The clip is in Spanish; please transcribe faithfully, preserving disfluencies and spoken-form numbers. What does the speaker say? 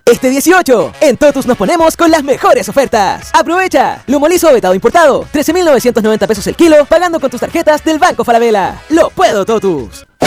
Este dieciocho, en Totus nos ponemos con las mejores ofertas. ¡Aprovecha! Lomo liso vetado importado, trece mil novecientos noventa pesos el kilo, pagando con tus tarjetas del Banco Falabella. ¡Lo puedo, Totus!